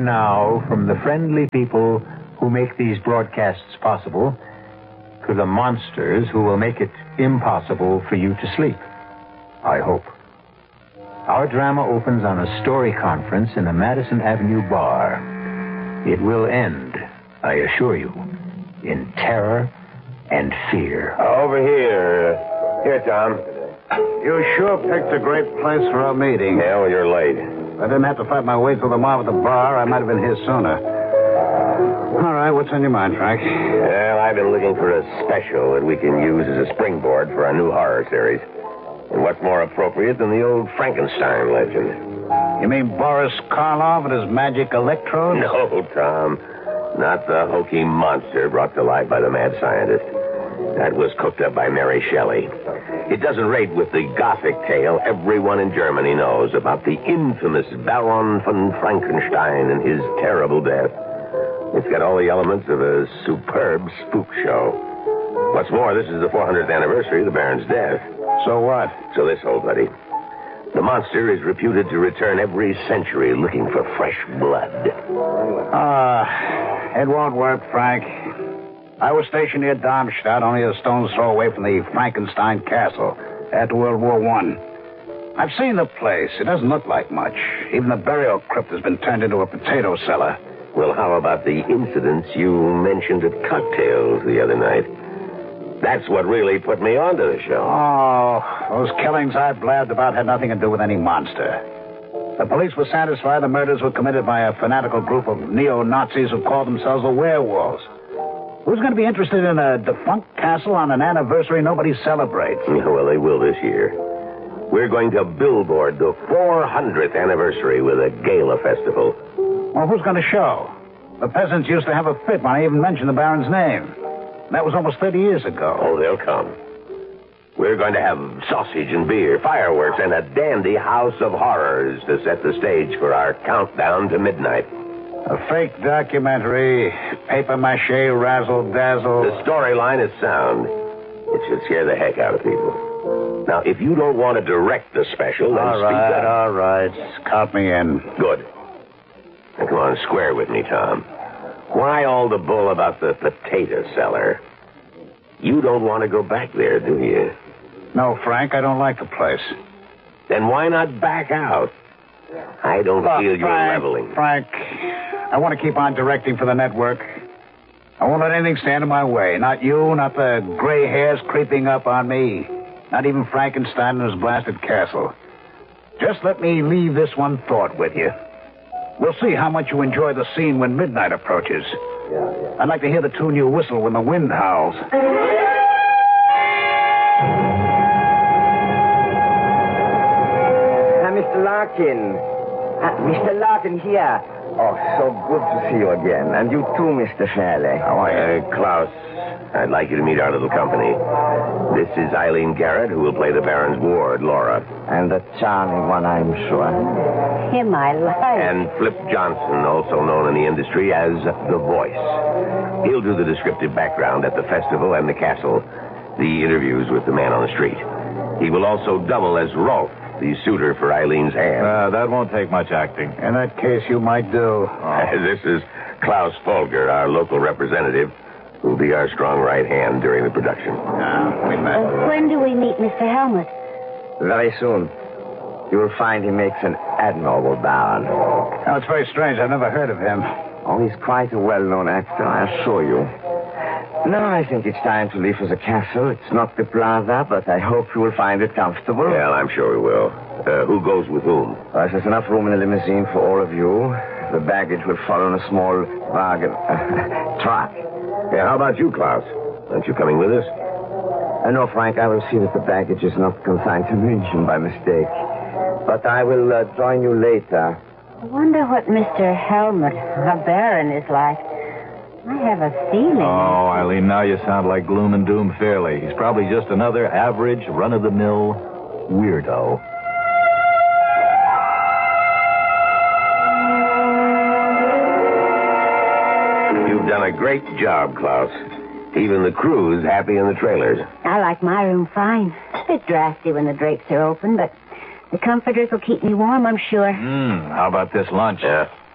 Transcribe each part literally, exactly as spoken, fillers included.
now from the friendly people who make these broadcasts possible to the monsters who will make it impossible for you to sleep. I hope. Our drama opens on a story conference in a Madison Avenue bar. It will end, I assure you, in terror and fear. Over here. Here, Tom. You sure picked a great place for our meeting. Yeah, well, you're late. If I didn't have to fight my way through the mob at the bar, I might have been here sooner. All right, what's on your mind, Frank? Well, I've been looking for a special that we can use as a springboard for our new horror series. And what's more appropriate than the old Frankenstein legend? You mean Boris Karloff and his magic electrode? No, Tom. Not the hokey monster brought to life by the mad scientist. That was cooked up by Mary Shelley. It doesn't rate with the Gothic tale everyone in Germany knows about the infamous Baron von Frankenstein and his terrible death. It's got all the elements of a superb spook show. What's more, this is the four hundredth anniversary of the Baron's death. So what? So this, old buddy. The monster is reputed to return every century looking for fresh blood. Ah, uh, it won't work, Frank. I was stationed near Darmstadt, only a stone's throw away from the Frankenstein castle after World War One. I've seen the place. It doesn't look like much. Even the burial crypt has been turned into a potato cellar. Well, how about the incidents you mentioned at cocktails the other night? That's what really put me onto the show. Oh, those killings I blabbed about had nothing to do with any monster. The police were satisfied the murders were committed by a fanatical group of neo-Nazis who called themselves the werewolves. Who's going to be interested in a defunct castle on an anniversary nobody celebrates? Yeah, well, they will this year. We're going to billboard the four hundredth anniversary with a gala festival. Well, who's going to show? The peasants used to have a fit when I even mentioned the Baron's name. That was almost thirty years ago. Oh, they'll come. We're going to have sausage and beer, fireworks, and a dandy house of horrors to set the stage for our countdown to midnight. A fake documentary, papier-mâché, razzle-dazzle. The storyline is sound. It should scare the heck out of people. Now, if you don't want to direct the special, then all speak right, up. all right. Count me in. Good. Now, come on, square with me, Tom. Why all the bull about the potato cellar? You don't want to go back there, do you? No, Frank, I don't like the place. Then why not back out? I don't Look, feel you're Frank, leveling. Frank, I want to keep on directing for the network. I won't let anything stand in my way. Not you, not the gray hairs creeping up on me. Not even Frankenstein and his blasted castle. Just let me leave this one thought with you. We'll see how much you enjoy the scene when midnight approaches. Yeah, yeah. I'd like to hear the tune you whistle when the wind howls. Uh, Mister Larkin. Uh, Mister Larkin here. Oh, so good to see you again. And you too, Mister Shelley. How are you, Klaus? I'd like you to meet our little company. This is Eileen Garrett, who will play the Baron's ward, Laura. And a charming one, I'm sure. Him I like. And Flip Johnson, also known in the industry as The Voice. He'll do the descriptive background at the festival and the castle, the interviews with the man on the street. He will also double as Rolf, the suitor for Eileen's hand. Uh, that won't take much acting. In that case, you might do. Oh. This is Klaus Folger, our local representative, who'll be our strong right hand during the production. Ah, we met. Uh, when do we meet Mister Helmut? Very soon. You will find he makes an admirable Baron. Oh, it's very strange. I've never heard of him. Oh, he's quite a well-known actor, I assure you. Now I think it's time to leave for the castle. It's not the plaza, but I hope you will find it comfortable. Well, I'm sure we will. Uh, who goes with whom? Well, there's enough room in the limousine for all of you. The baggage will follow in a small wagon uh, truck. Yeah, how about you, Klaus? Aren't you coming with us? Uh, no, Frank, I will see that the baggage is not consigned to München by mistake. But I will uh, join you later. I wonder what Mister Helmut, our Baron, is like. I have a feeling. Oh, Eileen, now you sound like Gloom and Doom Fairley. He's probably just another average, run-of-the-mill weirdo. You've done a great job, Klaus. Even the crew's happy in the trailers. I like my room fine. It's a bit drafty when the drapes are open, but the comforters will keep me warm, I'm sure. Hmm, how about this lunch? Yeah.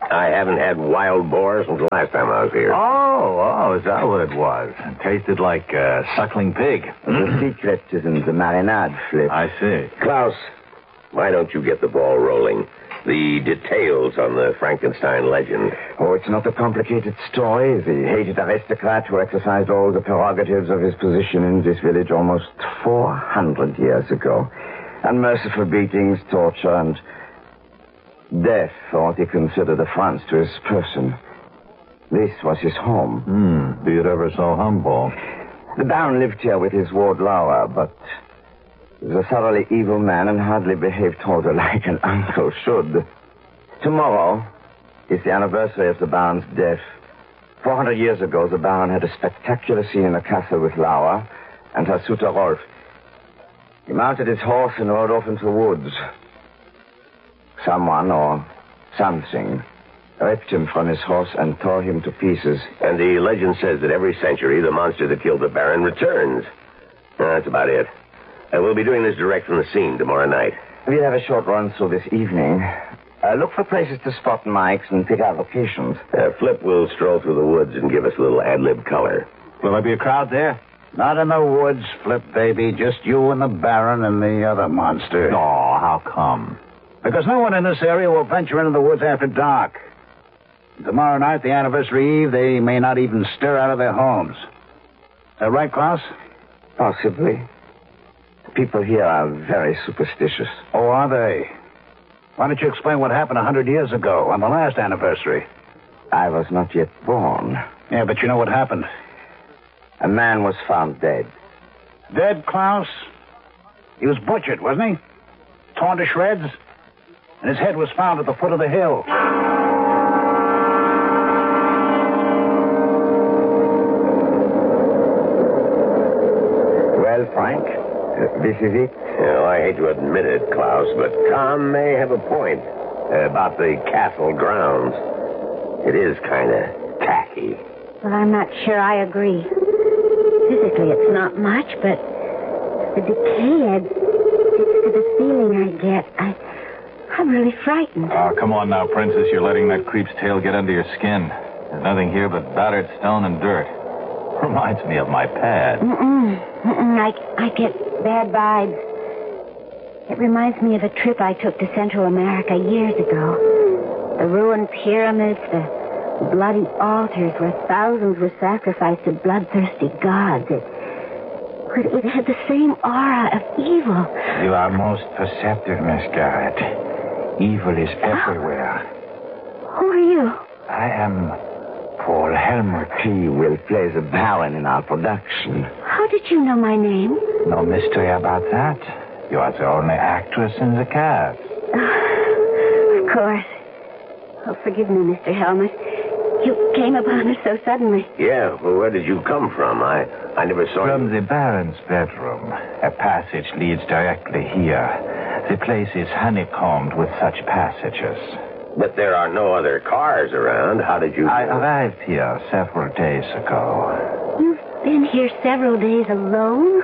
I haven't had wild boar since the last time I was here. Oh, oh, is that what it was? It tasted like uh, suckling pig. The secret is in the marinade, Flip. I see. Klaus, why don't you get the ball rolling? The details on the Frankenstein legend. Oh, it's not a complicated story. The hated aristocrat who exercised all the prerogatives of his position in this village almost four hundred years ago. Unmerciful beatings, torture, and death for what he considered affronts to his person. This was his home. Hmm, be it ever so humble. The Baron lived here with his ward Laura, but he was a thoroughly evil man and hardly behaved toward her like an uncle should. Tomorrow is the anniversary of the Baron's death. Four hundred years ago, the Baron had a spectacular scene in the castle with Laura and her suitor Rolf. He mounted his horse and rode off into the woods. Someone or something ripped him from his horse and tore him to pieces. And the legend says that every century the monster that killed the Baron returns. Uh, that's about it. Uh, we'll be doing this direct from the scene tomorrow night. We'll have a short run through this evening. Uh, look for places to spot mics and pick out locations. Uh, Flip will stroll through the woods and give us a little ad-lib color. Will there be a crowd there? Not in the woods, Flip, baby. Just you and the Baron and the other monster. Oh, how come? Because no one in this area will venture into the woods after dark. Tomorrow night, the anniversary eve, they may not even stir out of their homes. Is that right, Klaus? Possibly. People here are very superstitious. Oh, are they? Why don't you explain what happened a hundred years ago on the last anniversary? I was not yet born. Yeah, but you know what happened. A man was found dead. Dead, Klaus? He was butchered, wasn't he? Torn to shreds? And his head was found at the foot of the hill. Well, Frank, uh, this is it. Well, I hate to admit it, Klaus, but Tom may have a point uh, about the castle grounds. It is kind of tacky. Well, I'm not sure I agree. Physically, it's not much, but the decay adds to the feeling I get. I, I'm really frightened. Oh, come on now, Princess. You're letting that creep's tail get under your skin. There's nothing here but battered stone and dirt. Reminds me of my pad. Mm-mm. Mm-mm. I, I get bad vibes. It reminds me of a trip I took to Central America years ago. The ruined pyramids, the bloody altars where thousands were sacrificed to bloodthirsty gods. It, it had the same aura of evil. You are most perceptive, Miss Garrett. Evil is everywhere. Who are you? I am Paul Helmut. He will play the Baron in our production. How did you know my name? No mystery about that. You are the only actress in the cast. Of course. Oh, forgive me, Mister Helmut. You came upon us so suddenly. Yeah, well, where did you come from? I, I never saw From you. the Baron's bedroom. A passage leads directly here. The place is honeycombed with such passages. But there are no other cars around. How did you... I arrived here several days ago. You've been here several days alone?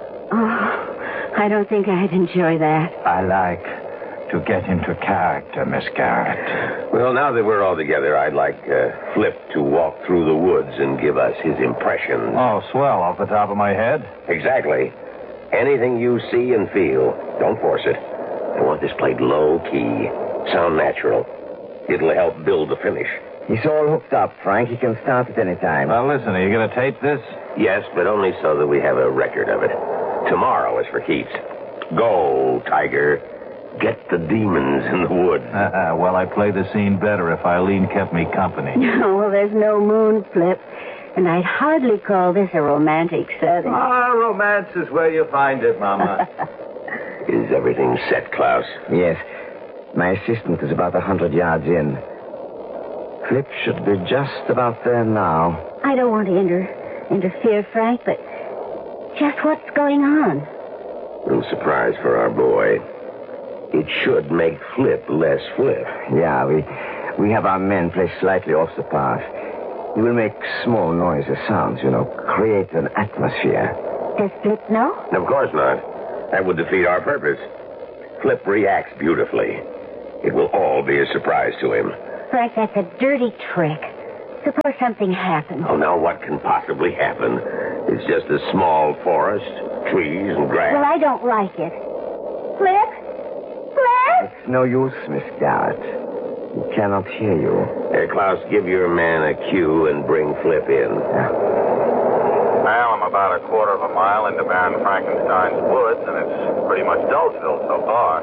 Oh, I don't think I'd enjoy that. I like to get into character, Miss Garrett. Well, now that we're all together, I'd like uh, Flip to walk through the woods and give us his impressions. Oh, swell, off the top of my head. Exactly. Anything you see and feel, don't force it. I want this played low-key. Sound natural. It'll help build the finish. He's all hooked up, Frank. He can start at any time. Well, listen, are you going to tape this? Yes, but only so that we have a record of it. Tomorrow is for keeps. Go, Tiger. Get the demons in the woods. Uh, well, I play the scene better if Eileen kept me company. No, well, there's no moon, Flip. And I'd hardly call this a romantic setting. Ah, romance is where you find it, Mama. Is everything set, Klaus? Yes. My assistant is about a hundred yards in. Flip should be just about there now. I don't want to inter- interfere, Frank, but just what's going on? No surprise for our boy. It should make Flip less Flip. Yeah, we we have our men placed slightly off the path. He will make small noises, sounds, you know, create an atmosphere. Does Flip know? Of course not. That would defeat our purpose. Flip reacts beautifully. It will all be a surprise to him. Frank, that's a dirty trick. Suppose something happens. Oh, now what can possibly happen? It's just a small forest, trees and grass. Well, I don't like it. Flip? Flip? It's no use, Miss Garrett. He cannot hear you. Hey, Klaus, give your man a cue and bring Flip in. Well, I'm about a quarter of a mile into Baron Frankenstein's woods, and it's pretty much Dulceville so far.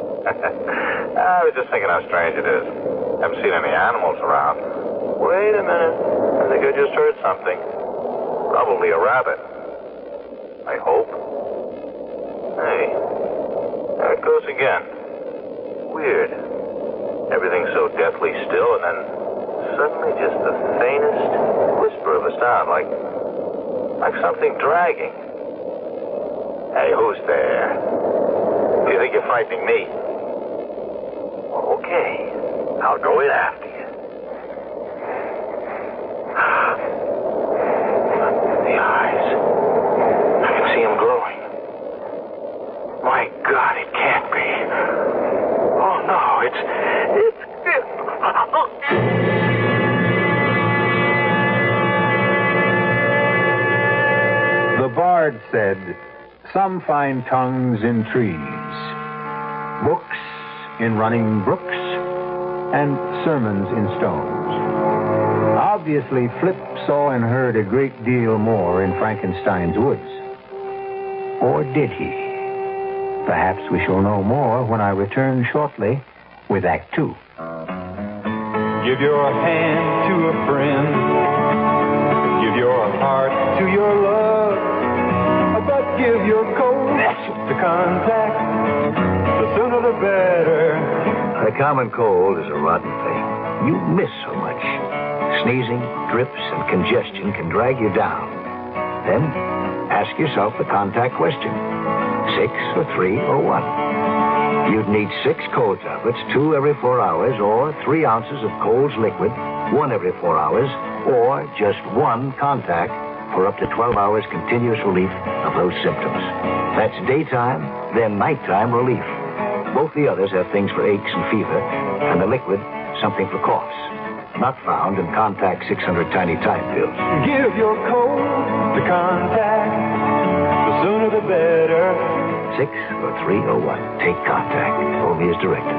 I was just thinking how strange it is. Haven't seen any animals around. Wait a minute. I think I just heard something. Probably a rabbit. I hope. Hey, there it goes again. Weird. Everything's so deathly still, and then suddenly just the faintest whisper of a sound, like, like something dragging. Hey, who's there? Do you think you're frightening me? Okay, I'll go in after you. The eyes. I can see them glowing. My God, it can't be. Oh, no, it's... it's... it's... The bard said, some find tongues in trees, books in running brooks, and sermons in stones. Obviously, Flip saw and heard a great deal more in Frankenstein's woods. Or did he? Perhaps we shall know more when I return shortly with Act Two. Give your hand to a friend. Give your heart to your love. But give your coat to contact. The sooner the better. A common cold is a rotten thing. You miss so much. Sneezing, drips, and congestion can drag you down. Then, ask yourself the contact question. Six or three or one? You'd need six cold tablets, two every four hours, or three ounces of Coles liquid, one every four hours, or just one contact for up to twelve hours continuous relief of those symptoms. That's daytime, then nighttime relief. Both the others have things for aches and fever, and the liquid, something for coughs. Not found in Contact six hundred Tiny Time pills. Give your code to contact. The sooner the better. Six or three or one. Take Contact. Only as directed.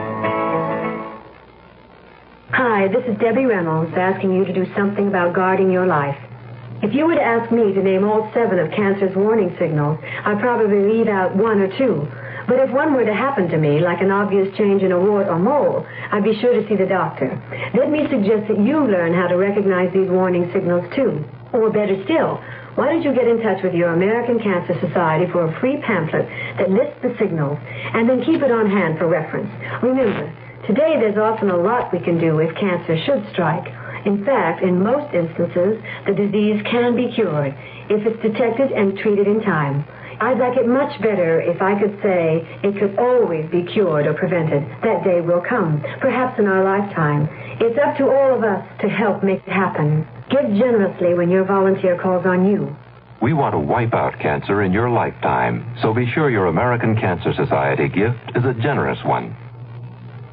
Hi, this is Debbie Reynolds asking you to do something about guarding your life. If you were to ask me to name all seven of cancer's warning signals, I'd probably leave out one or two. But if one were to happen to me, like an obvious change in a wart or mole, I'd be sure to see the doctor. Let me suggest that you learn how to recognize these warning signals, too. Or better still, why don't you get in touch with your American Cancer Society for a free pamphlet that lists the signals, and then keep it on hand for reference. Remember, today there's often a lot we can do if cancer should strike. In fact, in most instances, the disease can be cured if it's detected and treated in time. I'd like it much better if I could say it could always be cured or prevented. That day will come, perhaps in our lifetime. It's up to all of us to help make it happen. Give generously when your volunteer calls on you. We want to wipe out cancer in your lifetime, so be sure your American Cancer Society gift is a generous one.